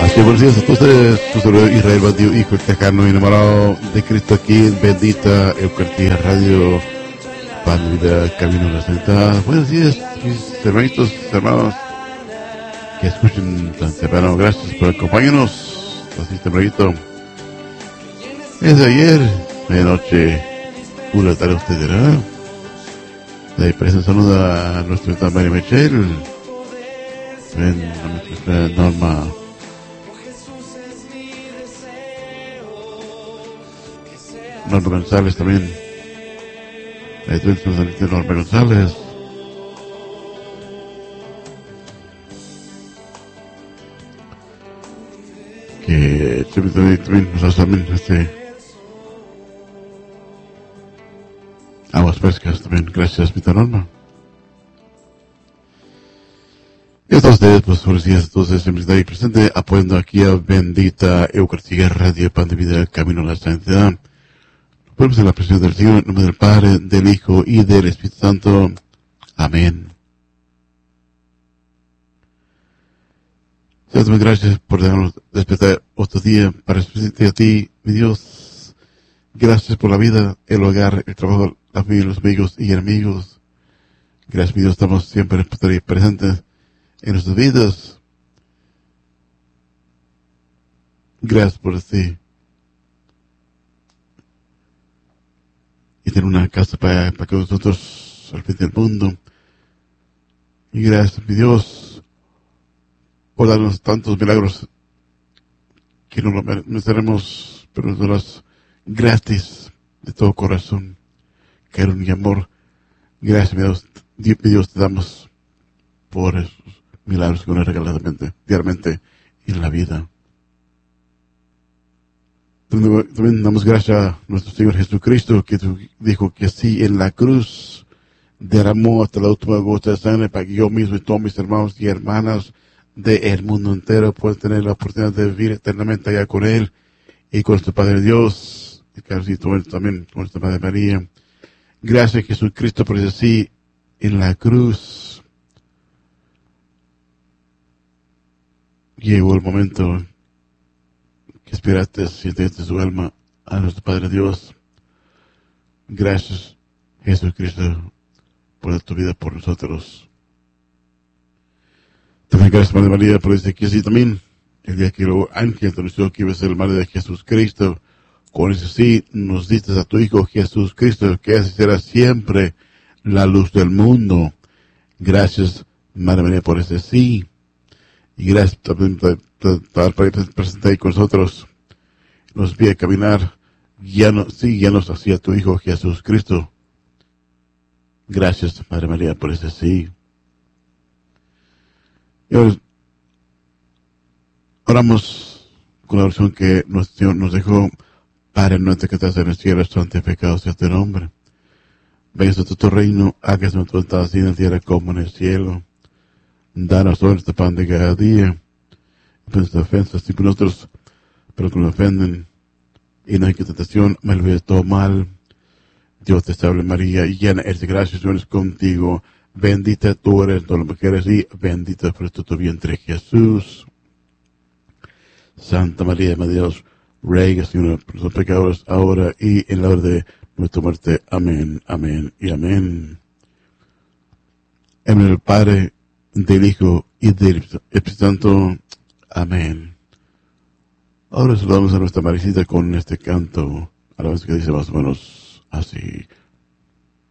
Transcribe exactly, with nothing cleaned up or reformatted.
Así buenos días a todos ustedes, tu servidor Israel Bandio, hijo el tejano y enamorado de Cristo aquí en bendita Eucaristía Radio, pan de vida, camino a la santidad. Buenos días, mis hermanitos, hermanos que escuchen tan temprano. Gracias por acompañarnos. Así tempranito. Es de ayer, medianoche, una tarde usted dirá. De ahí presenta saluda a nuestra hermana María Michelle. Ven a nuestra Norma. Norma González también. Ahí tenemos a Norma González. Que también, también nos también este aguas frescas también. Gracias, mi Norma. Y a todos ustedes, pues buenos días a todos ustedes, siempre está ahí presente, apoyando aquí a bendita Eucaristía Radio, pan de vida, camino a la santidad. Ponemos en la presencia del Señor, en nombre del Padre, del Hijo y del Espíritu Santo. Amén. Señor, muchas gracias por dejarnos despertar otro día para expresarte a ti, mi Dios. Gracias por la vida, el hogar, el trabajo, la familia, los amigos y enemigos. Gracias, mi Dios, estamos siempre presentes en nuestras vidas. Gracias por este y tener una casa para, para que nosotros al fin del mundo. Y gracias, mi Dios, por darnos tantos milagros que no lo mereceremos, pero nos darás gratis de todo corazón, cariño y amor. Gracias, mi Dios, mi Dios, te damos por esos milagros que nos regalas diariamente en la vida. También damos gracias a nuestro Señor Jesucristo, que dijo que sí en la cruz derramó hasta la última gota de sangre para que yo mismo y todos mis hermanos y hermanas del mundo entero puedan tener la oportunidad de vivir eternamente allá con Él y con nuestro Padre Dios, y también con nuestra Madre María. Gracias a Jesucristo por eso sí en la cruz. Llegó el momento que esperaste si te su alma a nuestro Padre Dios. Gracias, Jesucristo, por dar tu vida por nosotros. También gracias, Madre María, por decir que sí también. El día que el ángel te anunció que iba a ser el Madre de Jesucristo, con ese sí nos diste a tu Hijo Jesucristo, que así será siempre la luz del mundo. Gracias, Madre María, por ese sí. Y gracias también por estar presente ahí con nosotros. Nos pide caminar, guíanos, sí, guíanos hacia tu Hijo Jesucristo. Gracias, Madre María, por ese sí. Y ahora oramos con la oración que nuestro Señor nos dejó. Padre nuestro que estás en el cielo, santificado sea tu nombre. Venga a tu reino, hágase tu voluntad así en la tierra como en el cielo. Danos hoy nuestro pan de cada día. Nuestras ofensas, y por nosotros, pero que nos ofenden. Y no hay que tentación, me olvides todo mal. Dios te salve María, llena eres de gracia, el Señor es contigo. Bendita tú eres entre las mujeres y bendito es el fruto de tu vientre, Jesús. Santa María, Madre de Dios, ruega, Señor, por los pecadores, ahora y en la hora de nuestra muerte. Amén, amén y amén. En nombre del Padre, del Hijo y del Espíritu Santo. Amén. Ahora saludamos a nuestra Marecita con este canto, a la vez que dice más o menos así.